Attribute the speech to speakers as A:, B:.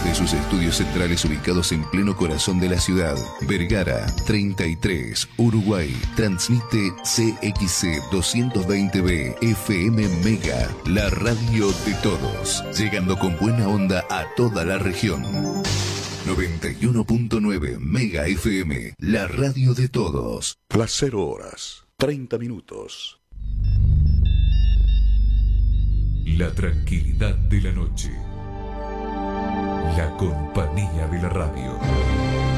A: Desde sus estudios centrales ubicados en pleno corazón de la ciudad, Vergara 33, Uruguay, transmite CXC 220B FM Mega, la radio de todos, llegando con buena onda a toda la región. 91.9 Mega FM, la radio de todos.
B: Las 0 horas, 30 minutos.
C: La tranquilidad de la noche. La compañía de la radio.